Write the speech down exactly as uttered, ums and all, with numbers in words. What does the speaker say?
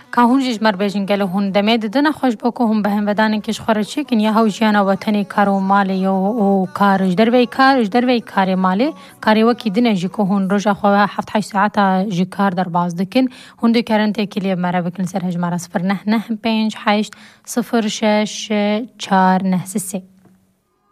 كهون جيج مر بيجن قالوا هون دميد دنا خوش بوكو هم بهم بدانن كش خورچيكن يا هو جيانا وطني كارو مالي و كارج دربي كارج دربي كاري مالي كاري وكي دنا جيكو هون رجا خو حفت حي ساعتا جي كار در باز دكن هون دي كارنتي كلي مرا بكن سر هجمارا صفر نه نه بينج حيش صفر شش چار نه سسي